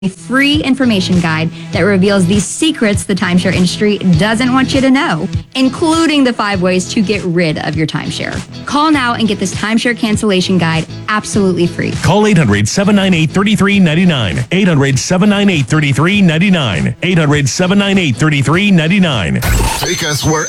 a free information guide that reveals the secrets the timeshare industry doesn't want you to know, including the 5 ways to get rid of your timeshare. Call now and get this timeshare cancellation guide absolutely free. Call 800-798-3399. 800-798-3399. 800-798-3399. Take us where